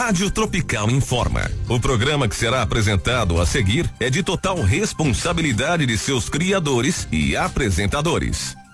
Rádio Tropical informa. O programa que será apresentado a seguir é de total responsabilidade de seus criadores e apresentadores.